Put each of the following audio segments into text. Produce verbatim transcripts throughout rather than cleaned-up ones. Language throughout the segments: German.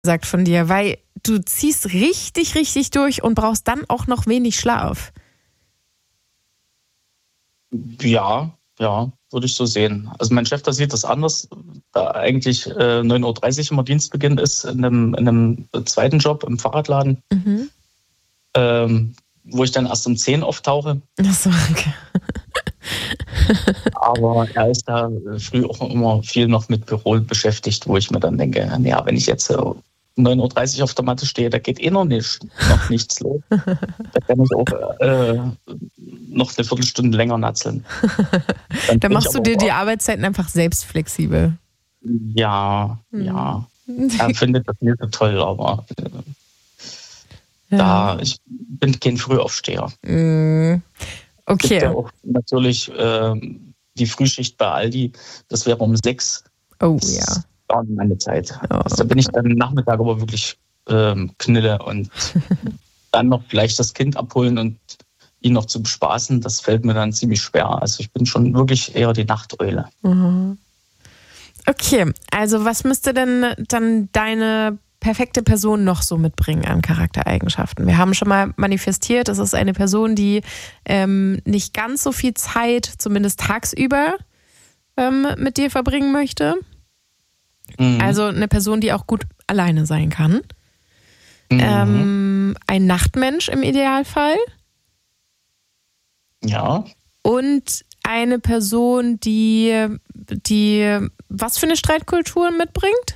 sagt von dir, weil du ziehst richtig, richtig durch und brauchst dann auch noch wenig Schlaf. Ja, ja, würde ich so sehen. Also mein Chef, der sieht das anders, da eigentlich äh, neun Uhr dreißig immer Dienstbeginn ist in einem, in einem zweiten Job im Fahrradladen, Mhm. ähm, wo ich dann erst um zehn auftauche. Ach so, okay. Aber er ist da früh auch immer viel noch mit Büro beschäftigt, wo ich mir dann denke, naja, wenn ich jetzt äh, neun Uhr dreißig auf der Matte stehe, da geht eh noch, nicht, noch nichts los. Da kann ich auch äh, noch eine Viertelstunde länger natzeln. Dann Da bin machst ich du aber dir die auch- Arbeitszeiten einfach selbst flexibel. Ja, Mhm. ja. Er findet das nicht so toll, aber äh, Ja. da, ich bin kein Frühaufsteher. Mhm. Es gibt ja Okay. auch natürlich ähm, die Frühschicht bei Aldi, das wäre um sechs. Oh Das ja. war meine Zeit. Oh, Also, da bin ich dann am Nachmittag aber wirklich ähm, knille und dann noch vielleicht das Kind abholen und ihn noch zu bespaßen, das fällt mir dann ziemlich schwer. Also ich bin schon wirklich eher die Nachteule. Mhm. Okay, also was müsste denn dann deine perfekte Person noch so mitbringen an Charaktereigenschaften? Wir haben schon mal manifestiert, es ist eine Person, die ähm, nicht ganz so viel Zeit, zumindest tagsüber, ähm, mit dir verbringen möchte. Mhm. Also eine Person, die auch gut alleine sein kann. Mhm. Ähm, ein Nachtmensch im Idealfall. Ja, Und eine Person, die, die was für eine Streitkultur mitbringt?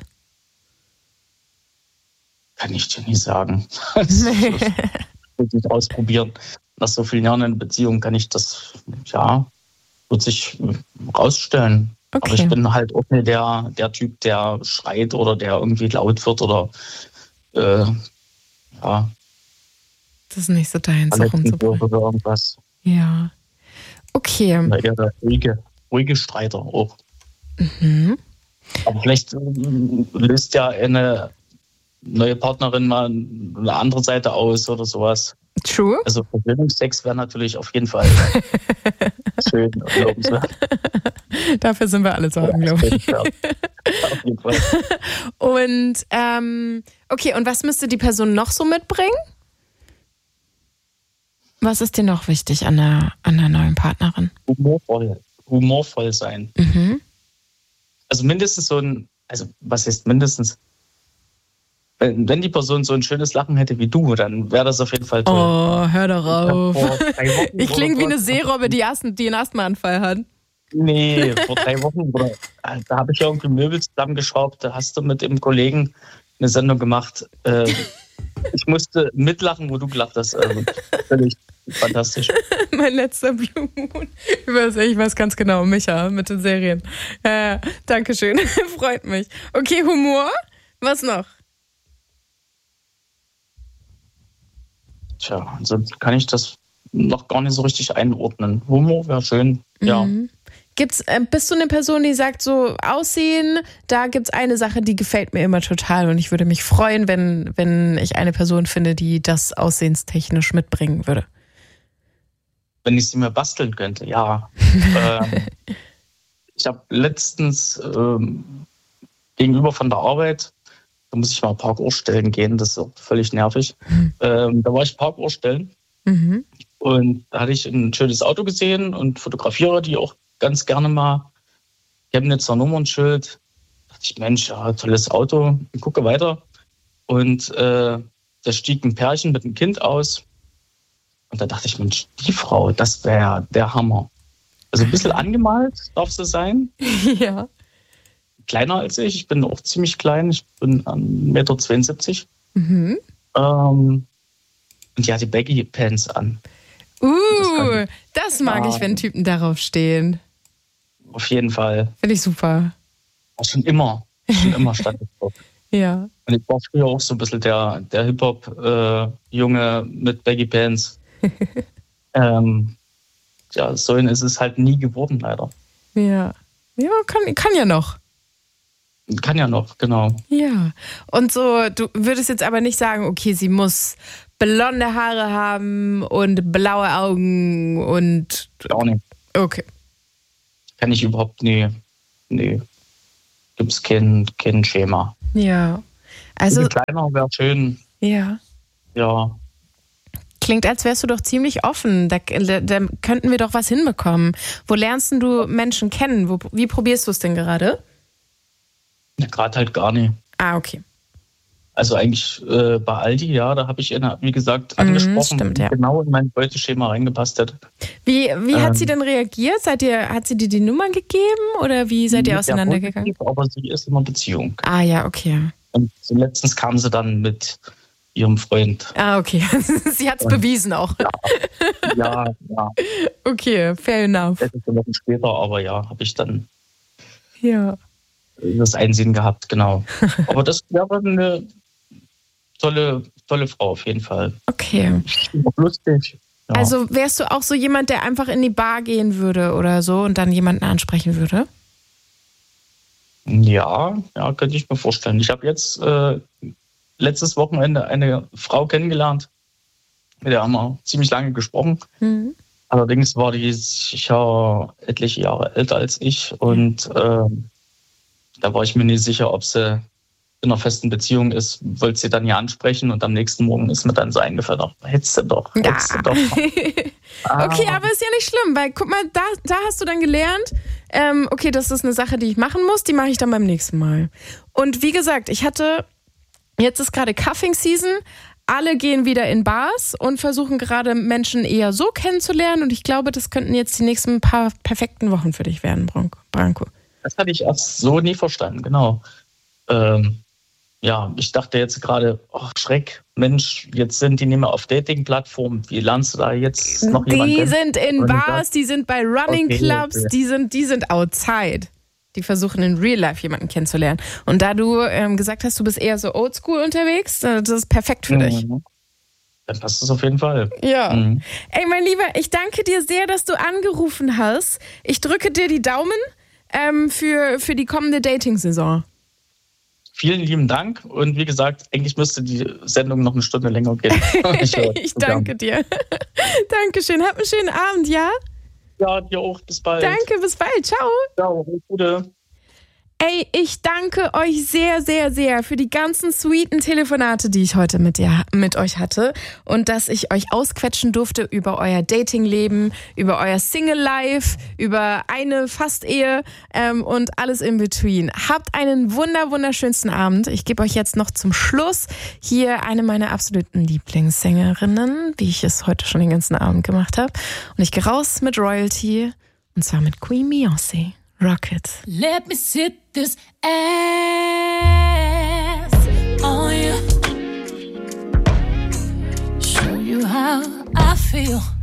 kann ich dir nicht sagen. Das muss ich ausprobieren. Nach so vielen Jahren in einer Beziehung kann ich das, ja, wird sich rausstellen. Aber ich Okay. bin halt auch nicht der, der Typ, der schreit oder der irgendwie laut wird oder äh, ja, Das ist nicht so deins, so verletzen rumzubringen. wird oder irgendwas. Ja. Okay. Na, eher der ruhige, ruhige Streiter auch. Mhm. Aber vielleicht ähm, löst ja eine neue Partnerin mal eine andere Seite aus oder sowas. True. Also Versöhnungsex wäre natürlich auf jeden Fall schön und lobenswert. Dafür sind wir alle zu haben, glaube ich. Ja, auf jeden Fall. Und ähm, okay, und was müsste die Person noch so mitbringen? Was ist dir noch wichtig an der, an der neuen Partnerin? Humorvoll, humorvoll sein. Mhm. Also mindestens so ein, also was heißt mindestens? Wenn wenn die Person so ein schönes Lachen hätte wie du, dann wäre das auf jeden Fall toll. Oh, hör doch auf. Ich hab vor drei Wochen Ich klinge oder wie eine so- Seerobbe, die, Asthma, die einen Asthmaanfall hat. Nee, vor drei Wochen, oder, da habe ich ja irgendwie Möbel zusammengeschraubt, da hast du mit dem Kollegen eine Sendung gemacht. Äh, ich musste mitlachen, wo du gelacht hast. Also, völlig fantastisch. Mein letzter Blue Moon. Ich weiß, ich weiß ganz genau, Micha mit den Serien. Äh, Dankeschön, freut mich. Okay, Humor, was noch? Tja, ansonsten kann ich das noch gar nicht so richtig einordnen. Humor wäre schön, ja. Mhm. Gibt's, äh, bist du eine Person, die sagt, so Aussehen, da gibt's eine Sache, die gefällt mir immer total und ich würde mich freuen, wenn, wenn ich eine Person finde, die das aussehenstechnisch mitbringen würde. Wenn ich sie mir basteln könnte, ja. ähm, ich habe letztens ähm, gegenüber von der Arbeit, da muss ich mal Parkuhrstellen gehen, das ist auch völlig nervig. Mhm. Ähm, da war ich Parkuhrstellen Mhm. und da hatte ich ein schönes Auto gesehen und fotografiere die auch ganz gerne mal. Chemnitzer Nummernschild. Da dachte ich, Mensch, ja, tolles Auto. Ich gucke weiter und äh, da stieg ein Pärchen mit einem Kind aus. Und da dachte ich, Mensch, die Frau, das wäre der Hammer. Also ein bisschen angemalt darf sie sein. Ja. Kleiner als ich. Ich bin auch ziemlich klein. Ich bin ein Meter zweiundsiebzig. Mhm. Ähm, und die hat die Baggy Pants an. Uh, das mag Ja. ich, wenn Typen darauf stehen. Auf jeden Fall. Finde ich super. War schon immer. Schon immer stand ich drauf. Ja. Und ich war früher auch so ein bisschen der, der Hip-Hop-Junge mit Baggy Pants. ähm, ja, so ist es halt nie geworden, leider. Ja. Ja, kann, kann ja noch. Kann ja noch, genau. Ja. Und so, du würdest jetzt aber nicht sagen, okay, sie muss blonde Haare haben und blaue Augen und. Auch nicht. Okay. Kann ich überhaupt nie. Nee. Gibt es kein, kein Schema. Ja. Also, ein kleiner wäre schön. Ja. Ja. Klingt, als wärst du doch ziemlich offen. Da, da, da könnten wir doch was hinbekommen. Wo lernst du Menschen kennen? Wo, wie probierst du es denn gerade? Ja, gerade halt gar nicht. Ah, okay. Also eigentlich äh, bei Aldi, ja, da habe ich ihn, wie gesagt, angesprochen, mm, stimmt, ja. genau in mein Beuteschema reingepasst hat. Wie, wie ähm, hat sie denn reagiert? Seid ihr, hat sie dir die Nummer gegeben oder wie seid ihr auseinandergegangen? Positiv, aber sie ist in einer Beziehung. Ah ja, okay. Und so letztens kam sie dann mit ihrem Freund. Ah, okay. Sie hat es bewiesen auch. Ja, ja. ja. Okay, fair enough. Etliche Wochen später, aber ja, habe ich dann ja. das Einsehen gehabt, genau. Aber das wäre eine tolle, tolle Frau auf jeden Fall. Okay. Auch lustig. Ja. Also wärst du auch so jemand, der einfach in die Bar gehen würde oder so und dann jemanden ansprechen würde? Ja, ja, könnte ich mir vorstellen. Ich habe jetzt äh, letztes Wochenende eine Frau kennengelernt, mit der haben wir ziemlich lange gesprochen. Mhm. Allerdings war die sicher etliche Jahre älter als ich und äh, da war ich mir nicht sicher, ob sie in einer festen Beziehung ist, wollte sie dann ja ansprechen und am nächsten Morgen ist mir dann so eingefallen, ach, hättest du doch, hättest ja. du doch. ah. Okay, aber ist ja nicht schlimm, weil guck mal, da, da hast du dann gelernt, ähm, okay, das ist eine Sache, die ich machen muss, die mache ich dann beim nächsten Mal. Und wie gesagt, ich hatte, jetzt ist gerade Cuffing Season, alle gehen wieder in Bars und versuchen gerade Menschen eher so kennenzulernen und ich glaube, das könnten jetzt die nächsten paar perfekten Wochen für dich werden, Branko. Das hatte ich erst so nie verstanden, genau. Ähm, ja, ich dachte jetzt gerade, ach Schreck, Mensch, jetzt sind die nicht mehr auf Dating-Plattformen. Wie lernst du da jetzt noch jemanden Die kennen? sind in Bars, die sind bei Running okay, Clubs, okay. die sind, die sind outside. Die versuchen in Real Life jemanden kennenzulernen. Und da du ähm, gesagt hast, du bist eher so oldschool unterwegs, das ist perfekt für mhm. dich. Dann passt es auf jeden Fall. Ja. Mhm. Ey, mein Lieber, ich danke dir sehr, dass du angerufen hast. Ich drücke dir die Daumen ähm, für, für die kommende Dating-Saison. Vielen lieben Dank und wie gesagt, eigentlich müsste die Sendung noch eine Stunde länger gehen. ich ich danke dir. Dankeschön. Hab einen schönen Abend, ja? Ja, dir auch. Bis bald. Danke, bis bald. Ciao. Ciao, gute. Ey, ich danke euch sehr, sehr, sehr für die ganzen sweeten Telefonate, die ich heute mit, dir, mit euch hatte und dass ich euch ausquetschen durfte über euer Datingleben, über euer Single-Life, über eine Fast-Ehe ähm, und alles in between. Habt einen wunder, wunderschönsten Abend. Ich gebe euch jetzt noch zum Schluss hier eine meiner absoluten Lieblingssängerinnen, wie ich es heute schon den ganzen Abend gemacht habe. Und ich gehe raus mit Royalty und zwar mit Queen Beyoncé. Rocket. Let me sit this ass on you. Show you how I feel.